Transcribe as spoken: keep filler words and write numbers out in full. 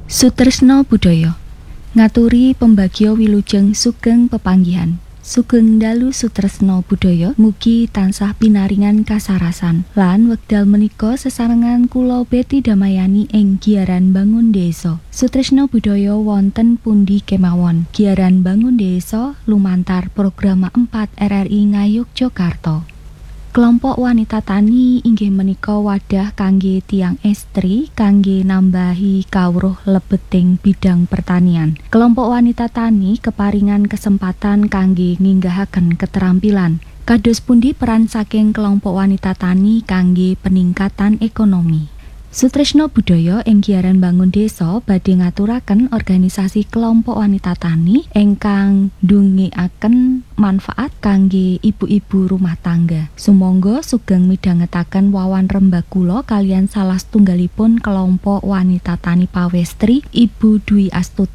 Sutresna budaya ngaturi pembagya wilujeng sugeng pepanggihan. Sugeng dalu sutresna budaya mugi tansah pinaringan kasarasan lan wekdal menika sesarengan kula Betty Damayani ing Giaran Bangun Desa. Sutresna budaya wonten pundi kemawon. Giaran Bangun Desa lumantar program empat R R I Ngayogyakarta. Kelompok wanita tani inggih menika wadah kangge tiang estri kangge nambahi kawruh lebeting bidang pertanian. Kelompok wanita tani keparingan kesempatan kangge nginggahaken keterampilan. Kados pundi peran saking kelompok wanita tani kangge peningkatan ekonomi. Sutresna budaya ing Giaran Bangun Desa badhe ngaturaken organisasi kelompok wanita tani ingkang ndongekaken manfaat kangge ibu-ibu rumah tangga. Sumangga sugeng midhangetaken wawan rembag kula kalian salah setunggalipun kelompok wanita tani pawestri Ibu Dwi Astuti